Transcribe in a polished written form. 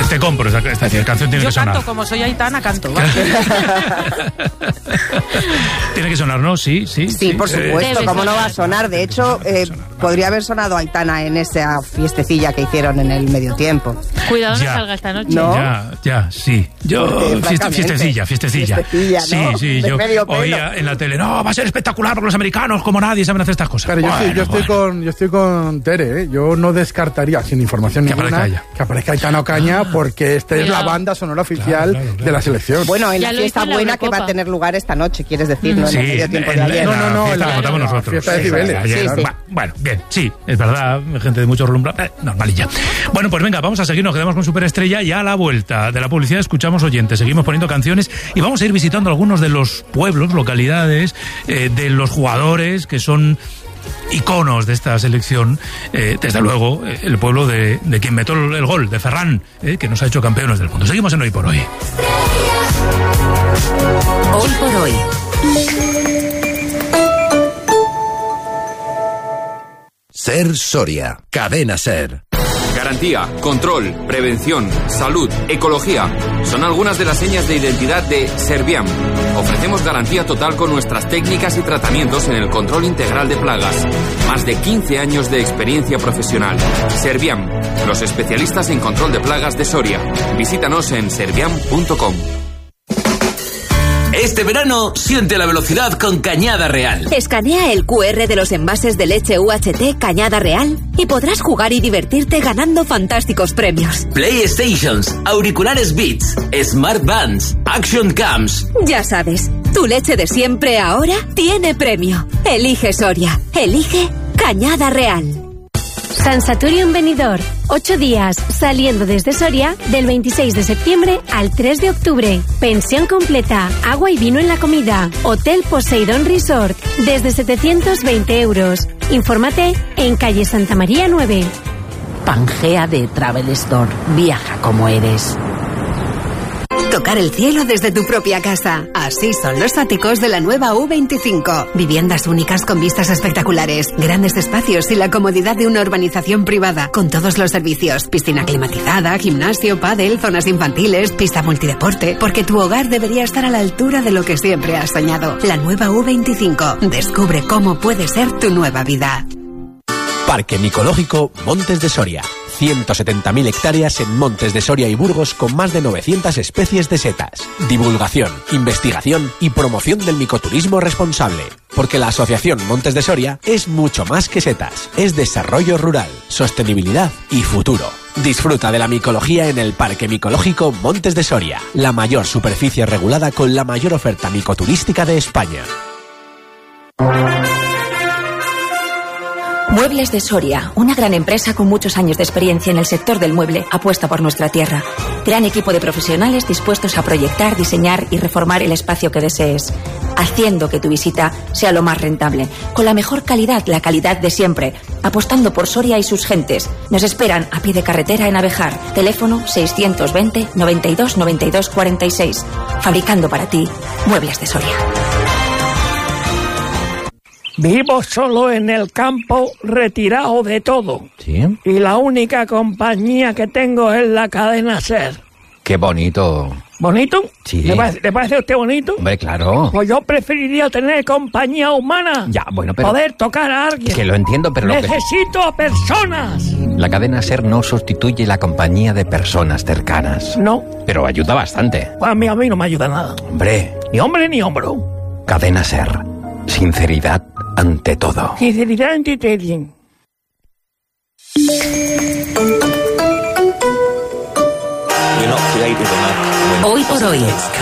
Te compro esta canción, tiene que sonar. Yo canto, como soy Aitana, canto. ¿Vale? Tiene que sonar, ¿no? Sí, por supuesto, ¿cómo no va a sonar? De hecho, podría haber sonado Aitana en esa fiestecilla que hicieron en el medio tiempo. Cuidado, no salga esta noche. ¿No? Ya, sí. Yo, fiestecilla. ¿no? Sí, yo oía en la tele, no, va a ser espectacular porque los americanos, como nadie, saben hacer estas cosas. Pero yo estoy con Tere, ¿eh? Yo no descartaría, sin información ninguna, que aparezca Aitana Ocaña, porque esta es la banda sonora oficial de la selección. Bueno, en la fiesta buena que va a tener lugar esta noche, quieres decir, no en el medio tiempo de ayer. No, en la votamos nosotros. Fiesta de Cibeles. Bueno, bien, sí, es verdad, gente de mucho relumbrar, normalilla. Bueno, pues venga, vamos a seguir, nos quedamos con Superestrella y a la vuelta de la publicidad escuchamos oyentes, seguimos poniendo canciones y vamos a ir visitando algunos de los pueblos, localidades, de los jugadores que son iconos de esta selección, desde luego el pueblo de quien metió el gol, de Ferran, que nos ha hecho campeones del mundo. Seguimos en Hoy por Hoy. Hoy por Hoy. Ser Soria, Cadena Ser. Garantía, control, prevención, salud, ecología. Son algunas de las señas de identidad de Serbiam. Ofrecemos garantía total con nuestras técnicas y tratamientos en el control integral de plagas. Más de 15 años de experiencia profesional. Serbiam, los especialistas en control de plagas de Soria. Visítanos en serbiam.com. Este verano, siente la velocidad con Cañada Real. Escanea el QR de los envases de leche UHT Cañada Real y podrás jugar y divertirte ganando fantásticos premios. PlayStations, auriculares Beats, Smart Bands, Action Cams. Ya sabes, tu leche de siempre ahora tiene premio. Elige Soria. Elige Cañada Real. San Saturium Benidorm, 8 días, saliendo desde Soria del 26 de septiembre al 3 de octubre. Pensión completa, agua y vino en la comida. Hotel Poseidon Resort, desde 720 euros. Infórmate en calle Santa María 9. Pangea de Travel Store. Viaja como eres. Tocar el cielo desde tu propia casa. Así son los áticos de la nueva U25. Viviendas únicas con vistas espectaculares, grandes espacios y la comodidad de una urbanización privada, con todos los servicios. Piscina climatizada, gimnasio, pádel, zonas infantiles, pista multideporte, porque tu hogar debería estar a la altura de lo que siempre has soñado. La nueva U25. Descubre cómo puede ser tu nueva vida. Parque Micológico Montes de Soria. 170.000 hectáreas en Montes de Soria y Burgos con más de 900 especies de setas. Divulgación, investigación y promoción del micoturismo responsable. Porque la Asociación Montes de Soria es mucho más que setas. Es desarrollo rural, sostenibilidad y futuro. Disfruta de la micología en el Parque Micológico Montes de Soria. La mayor superficie regulada con la mayor oferta micoturística de España. Muebles de Soria, una gran empresa con muchos años de experiencia en el sector del mueble, apuesta por nuestra tierra. Gran equipo de profesionales dispuestos a proyectar, diseñar y reformar el espacio que desees, haciendo que tu visita sea lo más rentable, con la mejor calidad, la calidad de siempre, apostando por Soria y sus gentes. Nos esperan a pie de carretera en Abejar, teléfono 620 92 92 46. Fabricando para ti, Muebles de Soria. Vivo solo en el campo, retirado de todo. ¿Sí? Y la única compañía que tengo es la cadena SER. Qué bonito. ¿Bonito? Sí. ¿Le parece a usted bonito? Hombre, claro. Pues yo preferiría tener compañía humana. Ya, bueno, pero... Poder tocar a alguien. Que lo entiendo, pero... Necesito a personas. La cadena SER no sustituye la compañía de personas cercanas. No. Pero ayuda bastante. Pues a mí no me ayuda nada. Hombre. Ni hombre ni hombro. Cadena SER. Sinceridad ante todo. Sinceridad ante todo. Hoy por hoy.